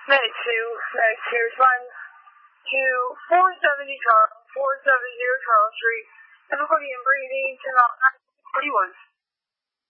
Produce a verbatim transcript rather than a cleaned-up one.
Medic two, Medic two, respond to four seventy Charles, four seventy Charles Street, difficulty in breathing, ten forty-one.